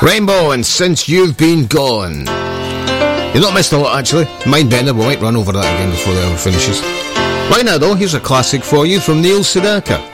Rainbow and Since You've Been Gone. You've not missed a lot, actually. Mindbender, we might run over that again before the hour finishes. Right now, though, here's a classic for you from Neil Sedaka.